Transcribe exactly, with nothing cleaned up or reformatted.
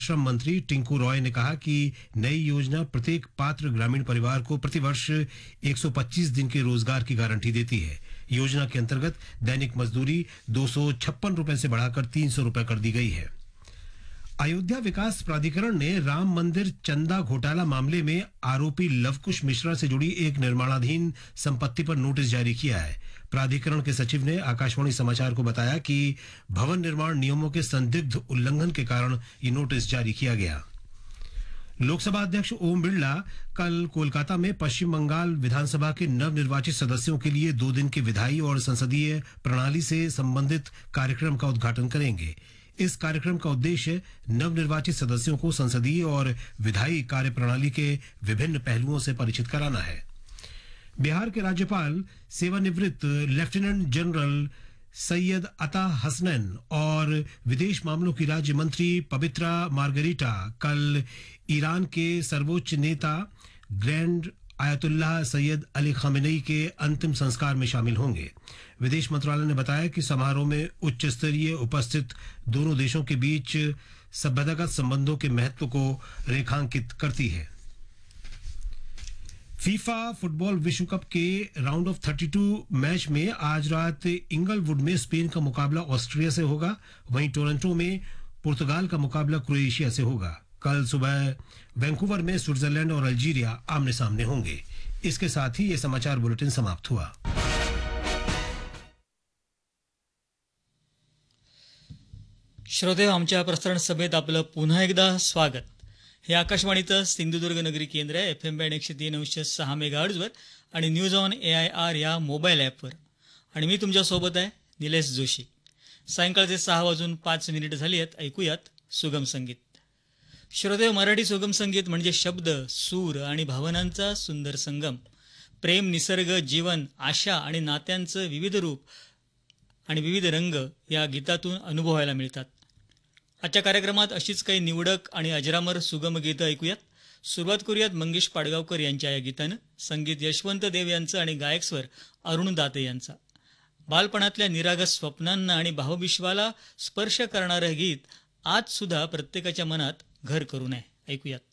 श्रम मंत्री टिंकू रॉय ने कहा कि नई योजना प्रत्येक पात्र ग्रामीण परिवार को प्रतिवर्ष एक सौ पच्चीस दिन के रोजगार की गारंटी देती है। योजना के अंतर्गत दैनिक मजदूरी दो सौ छप्पन रुपए से बढ़ाकर तीन सौ रुपए कर दी गई है। अयोध्या विकास प्राधिकरण ने राम मंदिर चंदा घोटाला मामले में आरोपी लवकुश मिश्रा से जुड़ी एक निर्माणाधीन संपत्ति पर नोटिस जारी किया है। प्राधिकरण के सचिव ने आकाशवाणी समाचार को बताया कि भवन निर्माण नियमों के संदिग्ध उल्लंघन के कारण ये नोटिस जारी किया गया। लोकसभा अध्यक्ष ओम बिरला कल कोलकाता में पश्चिम बंगाल विधानसभा के नवनिर्वाचित सदस्यों के लिए दो दिन के विधायी और संसदीय प्रणाली से संबंधित कार्यक्रम का उद्घाटन करेंगे। इस कार्यक्रम का उद्देश्य नवनिर्वाचित सदस्यों को संसदीय और विधायी कार्य प्रणाली के विभिन्न पहलुओं से परिचित कराना है। बिहार के राज्यपाल सेवानिवृत्त लेफ्टिनेंट जनरल सैयद अता हसनैन और विदेश मामलों की राज्य मंत्री पवित्रा मार्गरीटा कल ईरान के सर्वोच्च नेता grand Ayatollah Syed Ali Khamenei के अंतिम संस्कार में शामिल होंगे। विदेश मंत्रालय ने बताया कि समारोह में उच्च स्तरीय उपस्थित दोनों देशों के बीच सभ्यतागत संबंधों के महत्व को रेखांकित करती है। फीफा फुटबॉल विश्व कप के राउंड ऑफ बत्तीस मैच में आज रात इंगलवुड में स्पेन का मुकाबला ऑस्ट्रिया से होगा। वहीं टोरंटो में पुर्तगाल का मुकाबला क्रोएशिया से होगा। कल सुबह वैंकूवर में स्विट्जरलैंड और अल्जीरिया आमने सामने होंगे। इसके साथ ही ये समाचार बुलेटिन समाप्त हुआ। श्रोते, आमच्या प्रसारण सभेत आपलं पुन्हा एकदा स्वागत। हे आकाशवाणीचं सिंधुदुर्ग नगरी केंद्र आहे एफ एम बँड एकशे तीन अंश सहा मेगाहर्ट्जवर आणि news on A I R या मोबाईल ॲपवर। आणि मी तुमच्यासोबत आहे निलेश जोशी। सायंकाळचे सहा वाजून पाच मिनिट झाली आहेत। ऐकूयात सुगम संगीत। श्रोते, मराठी सुगम संगीत म्हणजे शब्द, सूर आणि भावनांचा सुंदर संगम। प्रेम, निसर्ग, जीवन, आशा आणि नात्यांचं विविध रूप आणि विविध रंग या गीतातून अनुभवायला मिळतात। आजच्या कार्यक्रमात अशीच काही निवडक आणि अजरामर सुगम गीतं ऐकूयात। सुरुवात करूयात मंगेश पाडगावकर यांच्या या गीतानं। संगीत यशवंत देव यांचं आणि गायक स्वर अरुण दाते यांचा। बालपणातल्या निरागस स्वप्नांना आणि भावविश्वाला स्पर्श करणारं गीत आज सुद्धा प्रत्येकाच्या मनात घर करून आहे। ऐकूयात।